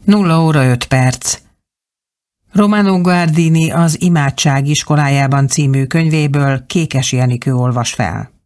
0:05. Romano Guardini Az imádság iskolájában című könyvéből Kékesi Enikő olvas fel.